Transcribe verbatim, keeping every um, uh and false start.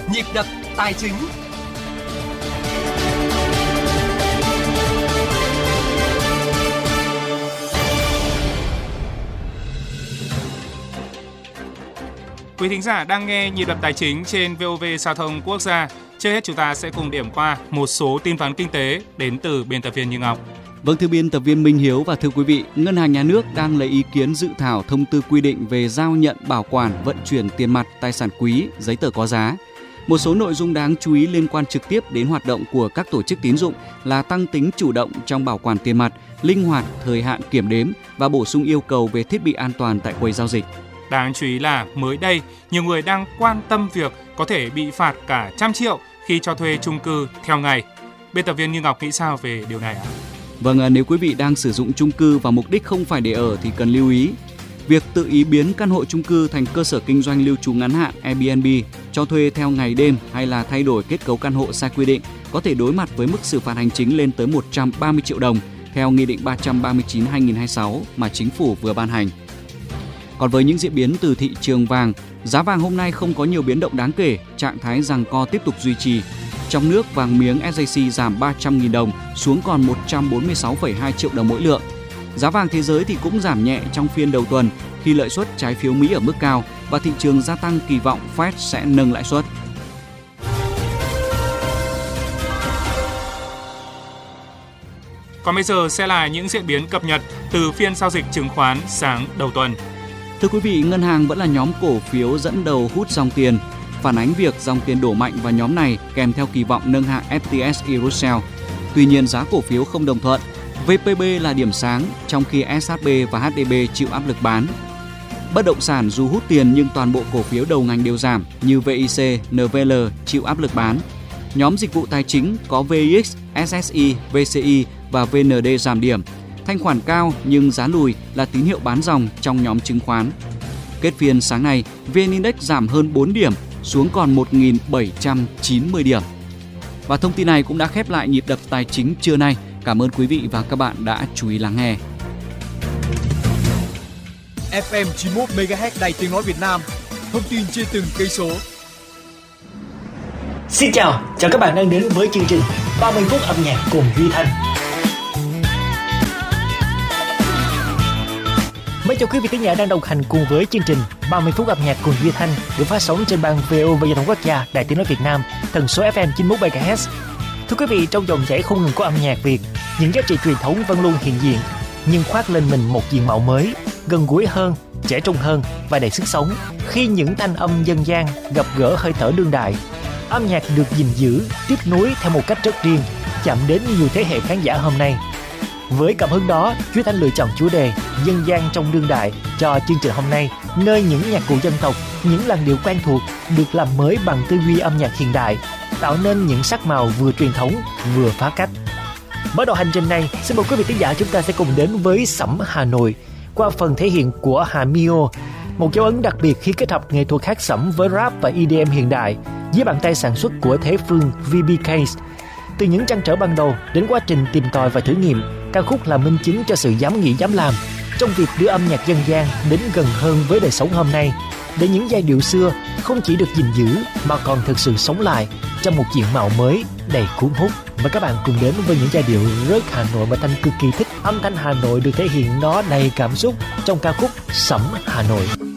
Nhịp đập tài chính. Quý thính giả đang nghe Nhịp đập tài chính trên vê o vê Giao thông Quốc gia. Trước hết chúng ta sẽ cùng điểm qua một số tin vắn kinh tế đến từ biên tập viên Như Ngọc. Vâng, thưa biên tập viên Minh Hiếu và thưa quý vị, Ngân hàng Nhà nước đang lấy ý kiến dự thảo thông tư quy định về giao nhận, bảo quản, vận chuyển tiền mặt, tài sản quý, giấy tờ có giá. Một số nội dung đáng chú ý liên quan trực tiếp đến hoạt động của các tổ chức tín dụng là tăng tính chủ động trong bảo quản tiền mặt, linh hoạt thời hạn kiểm đếm và bổ sung yêu cầu về thiết bị an toàn tại quầy giao dịch. Đáng chú ý là mới đây, nhiều người đang quan tâm việc có thể bị phạt cả trăm triệu khi cho thuê chung cư theo ngày. Biên tập viên Như Ngọc nghĩ sao về điều này ạ? Vâng, nếu quý vị đang sử dụng chung cư và mục đích không phải để ở thì cần lưu ý. Việc tự ý biến căn hộ chung cư thành cơ sở kinh doanh lưu trú ngắn hạn Airbnb, cho thuê theo ngày đêm hay là thay đổi kết cấu căn hộ sai quy định có thể đối mặt với mức xử phạt hành chính lên tới một trăm ba mươi triệu đồng theo Nghị định ba trăm ba mươi chín trên hai nghìn không trăm hai mươi sáu mà Chính phủ vừa ban hành. Còn với những diễn biến từ thị trường vàng, giá vàng hôm nay không có nhiều biến động đáng kể, trạng thái giằng co tiếp tục duy trì. Trong nước, vàng miếng ét gi xê giảm ba trăm nghìn đồng xuống còn một trăm bốn mươi sáu phẩy hai triệu đồng mỗi lượng. Giá vàng thế giới thì cũng giảm nhẹ trong phiên đầu tuần khi lợi suất trái phiếu Mỹ ở mức cao và thị trường gia tăng kỳ vọng Fed sẽ nâng lãi suất. Còn bây giờ sẽ là những diễn biến cập nhật từ phiên giao dịch chứng khoán sáng đầu tuần. Thưa quý vị, ngân hàng vẫn là nhóm cổ phiếu dẫn đầu hút dòng tiền, phản ánh việc dòng tiền đổ mạnh vào nhóm này kèm theo kỳ vọng nâng hạng ép tê ét E-Russell. Tuy nhiên, giá cổ phiếu không đồng thuận. vê pê bê là điểm sáng, trong khi ét hát bê và hát đê bê chịu áp lực bán. Bất động sản dù hút tiền nhưng toàn bộ cổ phiếu đầu ngành đều giảm như vê i xê, en vê lờ chịu áp lực bán. Nhóm dịch vụ tài chính có vê i ích, ét ét i, vê xê i và vê en đê giảm điểm. Thanh khoản cao nhưng giá lùi là tín hiệu bán dòng trong nhóm chứng khoán. Kết phiên sáng nay, vê en Index giảm hơn bốn điểm xuống còn một nghìn bảy trăm chín mươi điểm. Và thông tin này cũng đã khép lại nhịp đập tài chính trưa nay. Cảm ơn quý vị và các bạn đã chú ý lắng nghe. ép em chín mươi mốt mê ga héc Đài Tiếng nói Việt Nam, thông tin trên từng cây số. Xin chào, chào các bạn đang đến với chương trình ba mươi phút âm nhạc cùng Duy Thanh. Mấy chào quý vị khán giả đang đồng hành cùng với chương trình ba mươi phút âm nhạc cùng Duy Thanh được phát sóng trên ban vê o vê Giao thông Quốc gia Đài Tiếng nói Việt Nam, tần số ép em chín mươi mốt mê ga héc. Thưa quý vị, trong dòng chảy không ngừng của âm nhạc Việt, những giá trị truyền thống vẫn luôn hiện diện, nhưng khoác lên mình một diện mạo mới, gần gũi hơn, trẻ trung hơn và đầy sức sống. Khi những thanh âm dân gian gặp gỡ hơi thở đương đại, âm nhạc được gìn giữ, tiếp nối theo một cách rất riêng, chạm đến nhiều thế hệ khán giả hôm nay. Với cảm hứng đó, Duy Thanh lựa chọn chủ đề dân gian trong đương đại cho chương trình hôm nay, nơi những nhạc cụ dân tộc, những làn điệu quen thuộc được làm mới bằng tư duy âm nhạc hiện đại, tạo nên những sắc màu vừa truyền thống vừa phá cách. Mở đầu hành trình này, xin mời quý vị khán giả chúng ta sẽ cùng đến với Sẩm Hà Nội qua phần thể hiện của Hà Mio, một dấu ấn đặc biệt khi kết hợp nghệ thuật hát sẩm với rap và e đê em hiện đại dưới bàn tay sản xuất của Thế Phương vê bê Case. Từ những trăn trở ban đầu đến quá trình tìm tòi và thử nghiệm, ca khúc là minh chứng cho sự dám nghĩ dám làm trong việc đưa âm nhạc dân gian đến gần hơn với đời sống hôm nay, để những giai điệu xưa không chỉ được gìn giữ mà còn thực sự sống lại trong một diện mạo mới đầy cuốn hút. Và các bạn cùng đến với những giai điệu rất Hà Nội mà Thanh cực kỳ thích. Âm thanh Hà Nội được thể hiện nó đầy cảm xúc trong ca khúc Sẩm Hà Nội.